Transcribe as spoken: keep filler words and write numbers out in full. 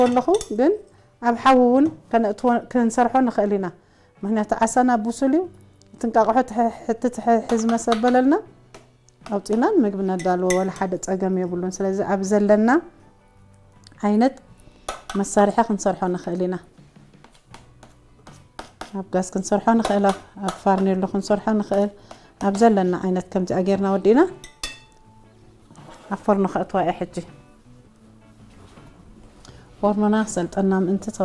والله جن أبحاول كان كان سرحون خلينا مهنا تعسنا بوسلي تنقعد حتى حزمة سبللنا أو تينا مقبنا دالو ولا حد تأجم يقولون سلازة أبزل لنا عينت مسارحة كنصرحون خلينا أبقاس كنصرحون خيلا أفارني اللي كنصرحون خيل أبزل لنا عينت كم تأجرنا ودينا أفرنا خطوة حجي ورمنا سلت أنا أنت